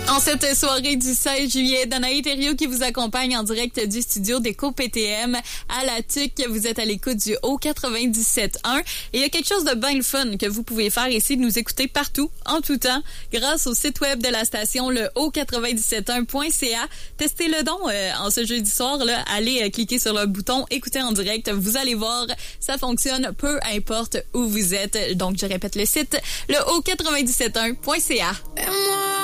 En cette soirée du 16 juillet, Danaï Thériault qui vous accompagne en direct du studio d'Éco PTM à la TUC. Vous êtes à l'écoute du Haut 97.1. Et il y a quelque chose de bien le fun que vous pouvez faire ici, de nous écouter partout, en tout temps, grâce au site web de la station, le haut971.ca. Testez-le donc en ce jeudi soir. Là, allez cliquer sur le bouton « Écouter en direct ». Vous allez voir, ça fonctionne peu importe où vous êtes. Donc, je répète le site, le haut971.ca.